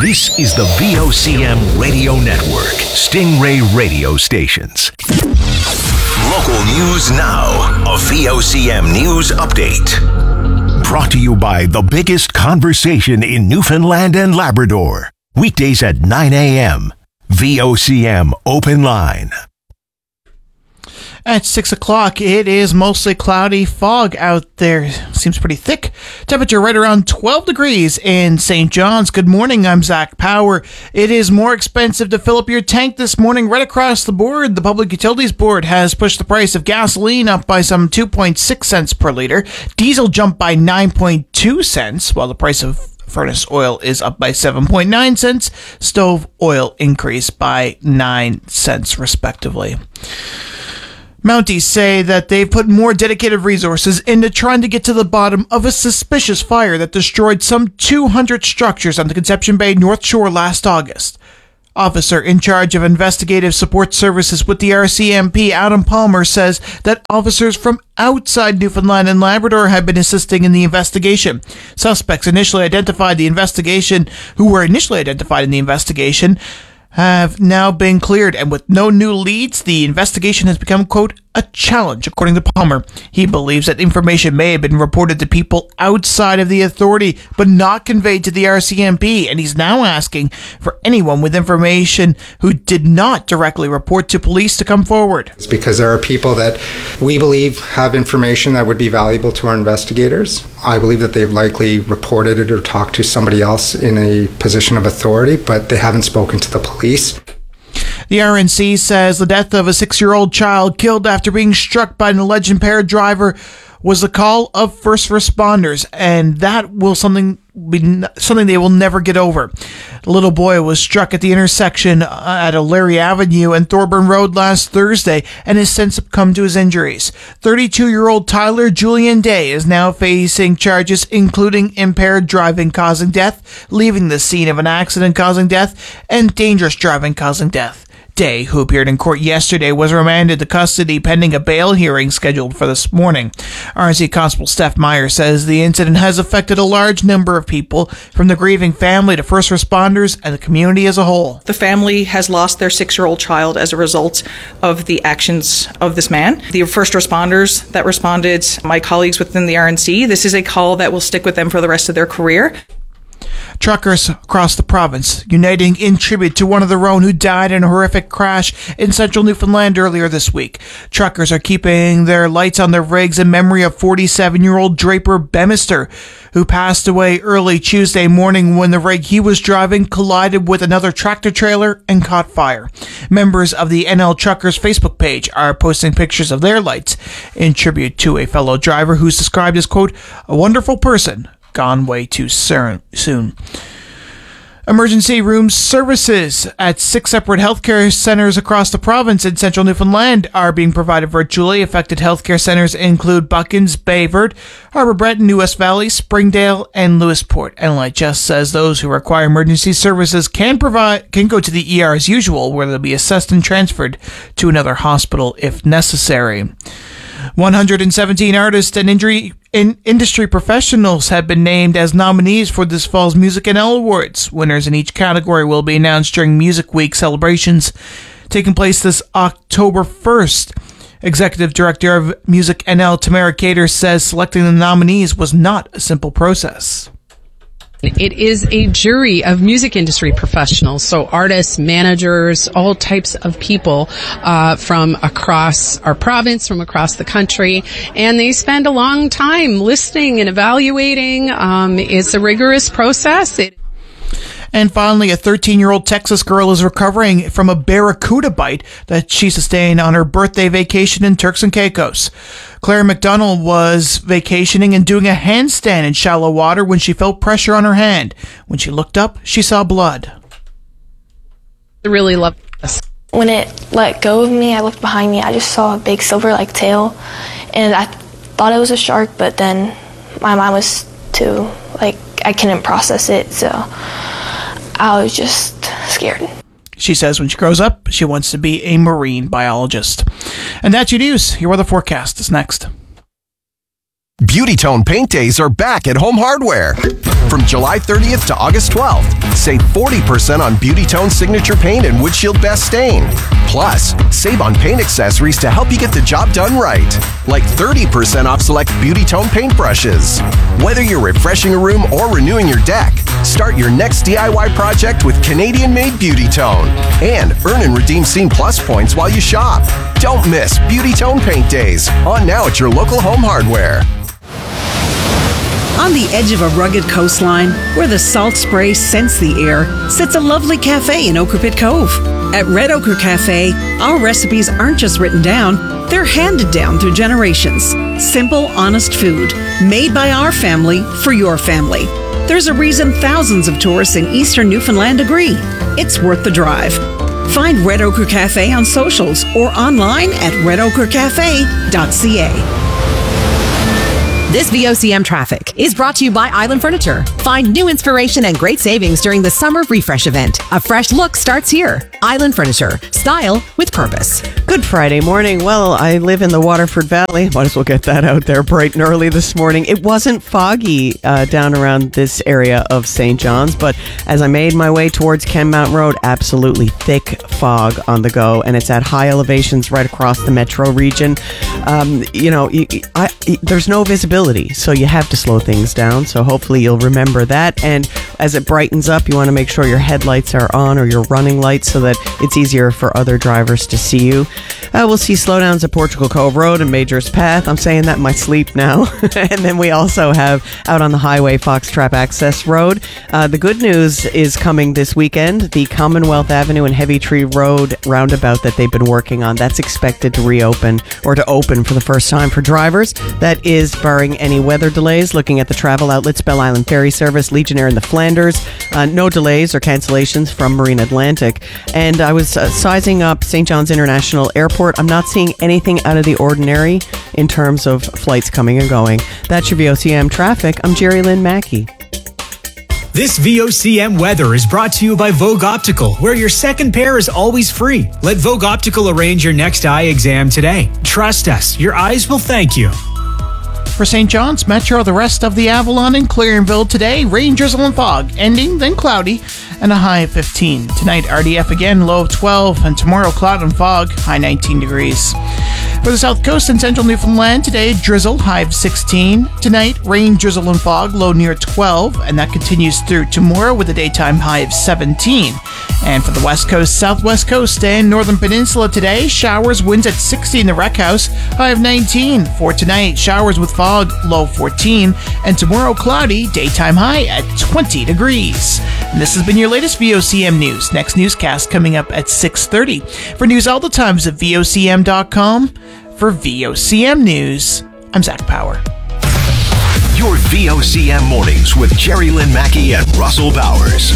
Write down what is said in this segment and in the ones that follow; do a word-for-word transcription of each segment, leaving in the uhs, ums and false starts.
This is the V O C M Radio Network, Stingray Radio Stations. Local news now, a V O C M News Update. Brought to you by the biggest conversation in Newfoundland and Labrador. Weekdays at nine a.m. V O C M Open Line. At six o'clock, it is mostly cloudy. Fog out there seems pretty thick. Temperature right around twelve degrees in Saint John's. Good morning, I'm Zach Power. It is more expensive to fill up your tank this morning right across the board. The Public Utilities Board has pushed the price of gasoline up by some two point six cents per liter. Diesel jumped by nine point two cents, while the price of furnace oil is up by seven point nine cents. Stove oil increased by nine cents, respectively. Mounties say that they've put more dedicated resources into trying to get to the bottom of a suspicious fire that destroyed some two hundred structures on the Conception Bay North Shore last August. Officer in charge of investigative support services with the R C M P, Adam Palmer, says that officers from outside Newfoundland and Labrador have been assisting in the investigation. Suspects initially identified the investigation, who were initially identified in the investigation, have now been cleared, and with no new leads, the investigation has become, quote, a challenge, according to Palmer. He believes that information may have been reported to people outside of the authority, but not conveyed to the R C M P, and he's now asking for anyone with information who did not directly report to police to come forward. It's because there are people that we believe have information that would be valuable to our investigators. I believe that they've likely reported it or talked to somebody else in a position of authority, but they haven't spoken to the police. The R N C says the death of a six-year-old child killed after being struck by an alleged impaired driver was the call of first responders, and that will something be something they will never get over. The little boy was struck at the intersection at O'Leary Avenue and Thorburn Road last Thursday and has since succumbed to his injuries. thirty-two-year-old Tyler Julian Day is now facing charges including impaired driving causing death, leaving the scene of an accident causing death, and dangerous driving causing death. Day, who appeared in court yesterday, was remanded to custody pending a bail hearing scheduled for this morning. R N C Constable Steph Meyer says the incident has affected a large number of people, from the grieving family to first responders and the community as a whole. The family has lost their six-year-old child as a result of the actions of this man. The first responders that responded, my colleagues within the R N C, this is a call that will stick with them for the rest of their career. Truckers across the province uniting in tribute to one of their own who died in a horrific crash in central Newfoundland earlier this week. Truckers are keeping their lights on their rigs in memory of forty-seven-year-old Draper Bemister, who passed away early Tuesday morning when the rig he was driving collided with another tractor trailer and caught fire. Members of the N L Truckers Facebook page are posting pictures of their lights in tribute to a fellow driver who's described as, quote, a wonderful person, gone way too soon. Emergency room services at six separate healthcare centers across the province in central Newfoundland are being provided virtually. Affected healthcare centers include Buckins, Bayvard, Harbour Breton, New West Valley, Springdale, and Lewisport. N L I just says those who require emergency services can provide can go to the E R as usual, where they'll be assessed and transferred to another hospital if necessary. one hundred seventeen artists and injury, in industry professionals have been named as nominees for this fall's Music N L Awards. Winners in each category will be announced during Music Week celebrations taking place this October first. Executive Director of Music N L, Tamara Cater, says selecting the nominees was not a simple process. It is a jury of music industry professionals, so artists, managers, all types of people uh, from across our province, from across the country, and they spend a long time listening and evaluating. Um, it's a rigorous process. It- And finally, a thirteen-year-old Texas girl is recovering from a barracuda bite that she sustained on her birthday vacation in Turks and Caicos. Claire McDonald was vacationing and doing a handstand in shallow water when she felt pressure on her hand. When she looked up, she saw blood. I really love this. When it let go of me, I looked behind me. I just saw a big silver-like tail, and I thought it was a shark, but then my mind was too, like, I couldn't process it, so I was just scared. She says when she grows up, she wants to be a marine biologist. And that's your news. Your weather forecast is next. Beauty Tone Paint Days are back at Home Hardware. From July thirtieth to August twelfth, save forty percent on Beauty Tone Signature Paint and Windshield Best Stain. Plus, save on paint accessories to help you get the job done right, like thirty percent off select Beauty Tone paint brushes. Whether you're refreshing a room or renewing your deck, start your next D I Y project with Canadian-made Beauty Tone. And earn and redeem Scene Plus points while you shop. Don't miss Beauty Tone Paint Days, on now at your local Home Hardware. On the edge of a rugged coastline, where the salt spray scents the air, sits a lovely cafe in Oquipit Cove. At Red Ochre Cafe, our recipes aren't just written down, they're handed down through generations. Simple, honest food, made by our family for your family. There's a reason thousands of tourists in eastern Newfoundland agree. It's worth the drive. Find Red Ochre Cafe on socials or online at red ochre cafe dot c a. This V O C M traffic is brought to you by Island Furniture. Find new inspiration and great savings during the Summer Refresh event. A fresh look starts here. Island Furniture. Style with purpose. Good Friday morning. Well, I live in the Waterford Valley. Might as well get that out there bright and early this morning. It wasn't foggy uh, down around this area of Saint John's, but as I made my way towards Kenmount Road, absolutely thick fog on the go, and it's at high elevations right across the metro region. Um, you know, I, I, there's no visibility, so you have to slow things down. So hopefully you'll remember that. And as it brightens up, you want to make sure your headlights are on or your running lights so that it's easier for other drivers to see you. Uh, we'll see slowdowns at Portugal Cove Road and Major's Path. I'm saying that in my sleep now. And then we also have out on the highway Foxtrap Access Road. Uh, the good news is coming this weekend. The Commonwealth Avenue and Heavy Tree Road roundabout that they've been working on, that's expected to reopen or to open for the first time for drivers. That is barring any weather delays. Looking at the travel outlets, Bell Island Ferry Service, Legionnaire in the Flanders. Uh, no delays or cancellations from Marine Atlantic. And I was uh, sizing up Saint John's International Airport. I'm not seeing anything out of the ordinary in terms of flights coming and going. That's your V O C M traffic. I'm Jerry Lynn Mackey. This V O C M weather is brought to you by Vogue Optical, where your second pair is always free. Let Vogue Optical arrange your next eye exam today. Trust us, your eyes will thank you. For Saint John's Metro, the rest of the Avalon and Clearingville today, rain, drizzle, and fog, ending, then cloudy, and a high of fifteen. Tonight, R D F again, low of twelve, and tomorrow, cloud and fog, high nineteen degrees. For the South Coast and Central Newfoundland, today, drizzle, high of sixteen. Tonight, rain, drizzle, and fog, low near twelve, and that continues through tomorrow with a daytime high of seventeen. And for the West Coast, Southwest Coast, and Northern Peninsula today, showers, winds at sixty in the Rec House, high of nineteen. For tonight, showers with fog, low fourteen, and tomorrow, cloudy, daytime high at twenty degrees. And this has been your latest V O C M news. Next newscast coming up at six thirty. For news all the times at V O C M dot com. For V O C M News, I'm Zach Power. Your V O C M mornings with Jerry Lynn Mackey and Russell Bowers.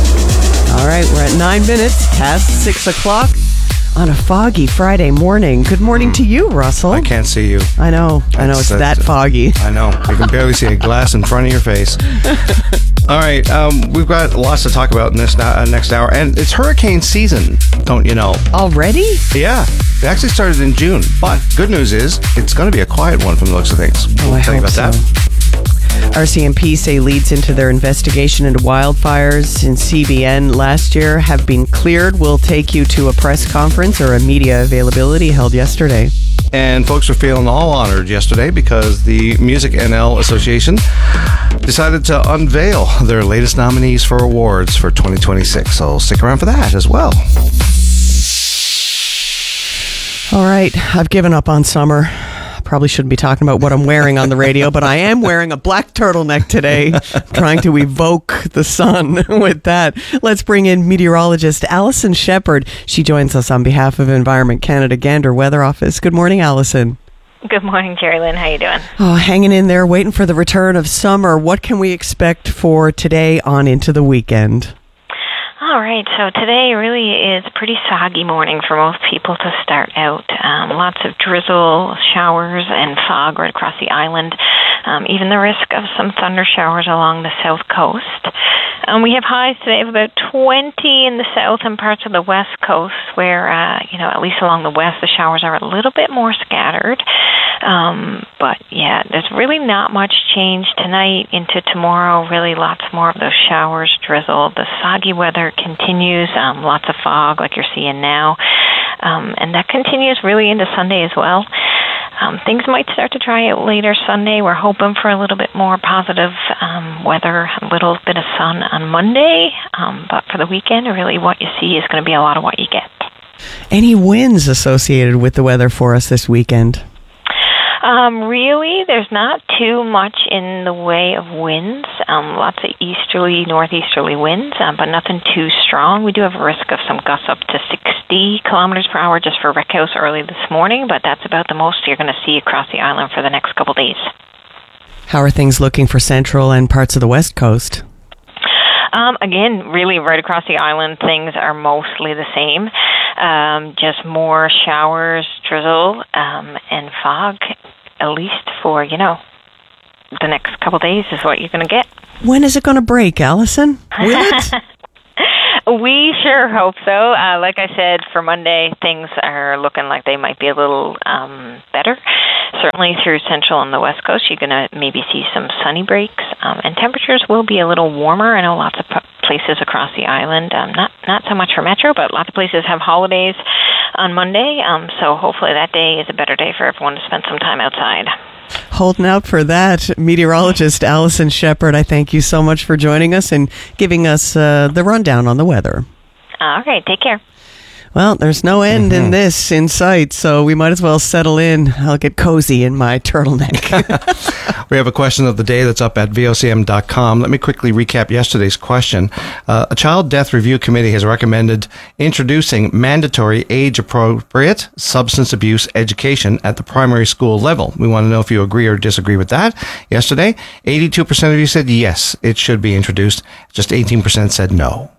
All right, we're at nine minutes past six o'clock on a foggy Friday morning. Good morning to you, Russell. I can't see you. I know. I know. It's that foggy. I know. I can barely see a glass in front of your face. All right. Um, we've got lots to talk about in this uh, next hour. And it's hurricane season, don't you know? Already? Yeah. It actually started in June. But good news is it's going to be a quiet one from the looks of things. Oh, I Tell you hope about so. that. R C M P say leads into their investigation into wildfires in C B N last year have been cleared. We'll take you to a press conference or a media availability held yesterday. And folks were feeling all honored yesterday because the Music N L Association decided to unveil their latest nominees for awards for twenty twenty-six. So stick around for that as well. All right, I've given up on summer. Probably shouldn't be talking about what I'm wearing on the radio, but I am wearing a black turtleneck today, trying to evoke the sun with that. Let's bring in meteorologist Alison Shepard. She joins us on behalf of Environment Canada Gander Weather Office. Good morning, Alison. Good morning, Jerry Lynn. How you doing? Oh, hanging in there, waiting for the return of summer. What can we expect for today on into the weekend? All right, so today really is a pretty soggy morning for most people to start out. Um, lots of drizzle, showers, and fog right across the island. Um, even the risk of some thunder showers along the south coast. Um, we have highs today of about twenty in the south and parts of the west coast where, uh, you know, at least along the west, the showers are a little bit more scattered. Um, but yeah, there's really not much change tonight into tomorrow. Really lots more of those showers, drizzle. The soggy weather continues, um, lots of fog like you're seeing now. Um, and that continues really into Sunday as well. Um, things might start to dry out later Sunday. We're hoping for a little bit more positive um, weather, a little bit of sun on Monday. Um, but for the weekend, really what you see is going to be a lot of what you get. Any winds associated with the weather for us this weekend? Um, really, there's not too much in the way of winds. Um, lots of easterly, northeasterly winds, um, but nothing too strong. We do have a risk of some gusts up to sixty kilometers per hour just for Rickhouse early this morning, but that's about the most you're going to see across the island for the next couple days. How are things looking for central and parts of the west coast? Um, again, really right across the island, things are mostly the same. Um, just more showers, drizzle, um, and fog, at least for, you know, the next couple of days is what you're going to get. When is it going to break, Allison? Will it? We sure hope so. Uh, like I said, for Monday, things are looking like they might be a little um, better. Certainly through central and the west coast, you're going to maybe see some sunny breaks, um, and temperatures will be a little warmer. I know lots of p- places across the island, um, not not so much for Metro, but lots of places have holidays on Monday, um, so hopefully that day is a better day for everyone to spend some time outside. Holding out for that. Meteorologist Allison Shepard, I thank you so much for joining us and giving us uh, the rundown on the weather. All right, take care. Well, there's no end mm-hmm. in this in sight, so we might as well settle in. I'll get cozy in my turtleneck. We have a question of the day that's up at V O C M dot com. Let me quickly recap yesterday's question. Uh, a Child Death Review Committee has recommended introducing mandatory age-appropriate substance abuse education at the primary school level. We want to know if you agree or disagree with that. Yesterday, eighty-two percent of you said yes, it should be introduced. Just eighteen percent said no.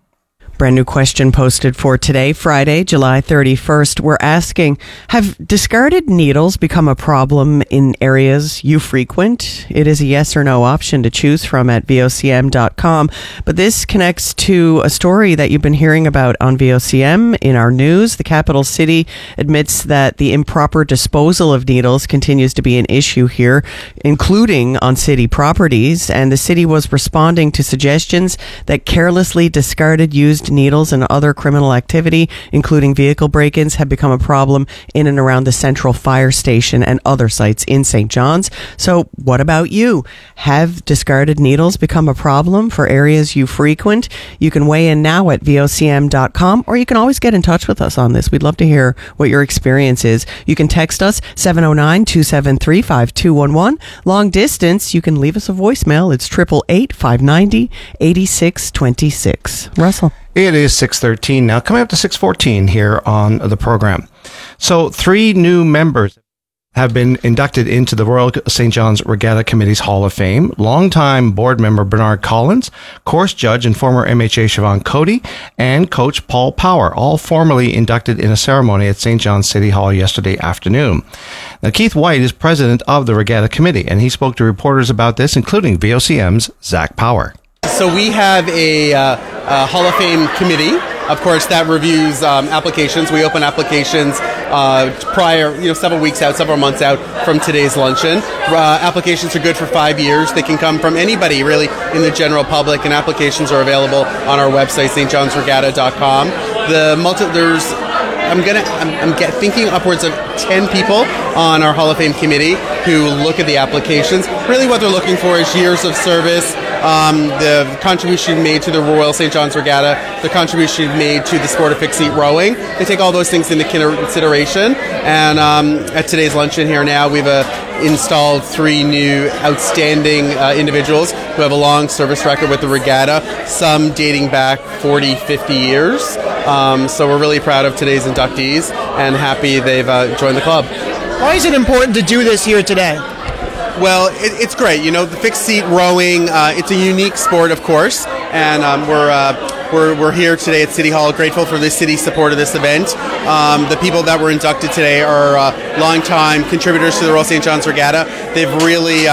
Brand new question posted for today, Friday, July thirty-first. We're asking, have discarded needles become a problem in areas you frequent? It is a yes or no option to choose from at V O C M dot com. But this connects to a story that you've been hearing about on V O C M in our news. The capital city admits that the improper disposal of needles continues to be an issue here, including on city properties. And the city was responding to suggestions that carelessly discarded used needles and other criminal activity, including vehicle break-ins, have become a problem in and around the Central Fire Station and other sites in Saint John's. So what about you? Have discarded needles become a problem for areas you frequent? You can weigh in now at V O C M dot com, or you can always get in touch with us on this. We'd love to hear what your experience is. You can text us seven oh nine, two seven three, five two one one. Long distance, you can leave us a voicemail. It's eight eight eight, five nine zero, eight six two six. Russell. It is six thirteen now, coming up to six fourteen here on the program. So three new members have been inducted into the Royal Saint John's Regatta Committee's Hall of Fame. Longtime board member Bernard Collins, course judge and former M H A Siobhan Cody, and coach Paul Power, all formally inducted in a ceremony at Saint John's City Hall yesterday afternoon. Now, Keith White is president of the Regatta Committee, and he spoke to reporters about this, including V O C M's Zach Power. So we have a, uh, a Hall of Fame committee, of course, that reviews um, applications. We open applications uh, prior, you know, several weeks out, several months out from today's luncheon. Uh, applications are good for five years. They can come from anybody, really, in the general public, and applications are available on our website, st johns regatta dot com. The multi- there's I'm gonna. I'm, I'm get, thinking upwards of ten people on our Hall of Fame committee who look at the applications. Really, what they're looking for is years of service, um, the contribution made to the Royal Saint John's Regatta, the contribution made to the sport of fixed seat rowing. They take all those things into consideration. And um, at today's luncheon here now, we've uh, installed three new outstanding uh, individuals who have a long service record with the regatta, some dating back forty, fifty years. Um, so we're really proud of today's inductees and happy they've uh, joined the club. Why is it important to do this here today? Well, it, it's great. You know, the fixed seat rowing, uh, it's a unique sport, of course, and um, we're, uh, we're we're here today at City Hall, grateful for the city's support of this event. Um, the people that were inducted today are uh, longtime contributors to the Royal Saint John's Regatta. They've really um,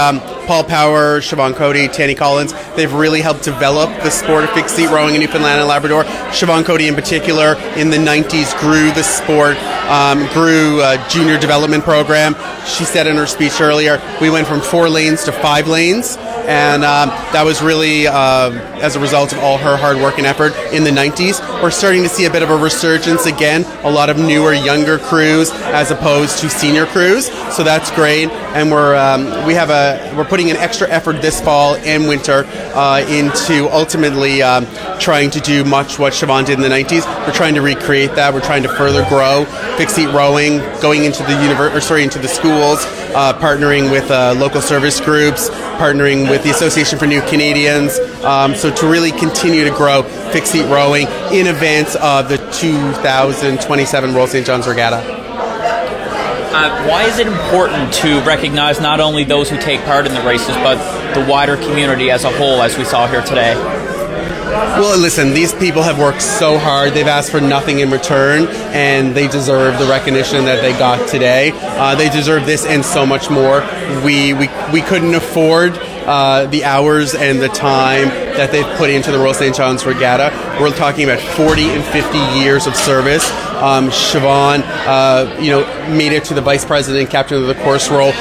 Paul Power, Siobhan Cody, Tanny Collins, they've really helped develop the sport of fixed seat rowing in Newfoundland and Labrador. Siobhan Cody in particular in the nineties grew the sport, um, grew a junior development program. She said in her speech earlier, we went from four lanes to five lanes. And um, that was really uh, as a result of all her hard work and effort in the nineties. We're starting to see a bit of a resurgence again, a lot of newer, younger crews as opposed to senior crews. So that's great. And we're um, we have a we're putting an extra effort this fall and winter uh, into ultimately um, trying to do much what Siobhan did in the nineties. We're trying to recreate that. We're trying to further grow fixed seat rowing, going into the univer- or sorry into the schools, uh, partnering with uh, local service groups, partnering with the Association for New Canadians, um, so to really continue to grow fixed seat rowing in advance of the two thousand twenty-seven Royal Saint John's Regatta. Uh, why is it important to recognize not only those who take part in the races, but the wider community as a whole, as we saw here today? Well, listen, these people have worked so hard. They've asked for nothing in return, and they deserve the recognition that they got today. Uh, they deserve this and so much more. We we, we couldn't afford uh, the hours and the time that they've put into the Royal Saint John's Regatta. We're talking about forty and fifty years of service. Um, Siobhan, uh, you know, made it to the vice president, captain of the course role